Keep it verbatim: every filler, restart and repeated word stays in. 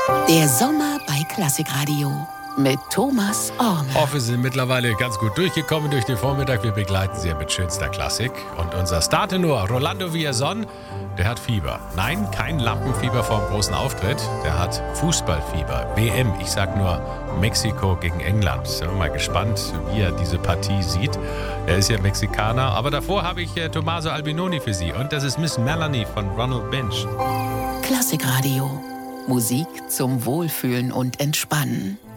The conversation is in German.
Der Sommer bei Klassikradio mit Thomas Orne. Ich hoffe, Sie sind mittlerweile ganz gut durchgekommen durch den Vormittag. Wir begleiten Sie mit schönster Klassik. Und unser Startenor, Rolando Villazón, der hat Fieber. Nein, kein Lampenfieber vor dem großen Auftritt. Der hat Fußballfieber. W M, ich sag nur Mexiko gegen England. Sind wir mal gespannt, wie er diese Partie sieht. Er ist ja Mexikaner. Aber davor habe ich äh, Tommaso Albinoni für Sie. Und das ist Miss Melanie von Ronald Bench. Klassikradio. Musik zum Wohlfühlen und Entspannen.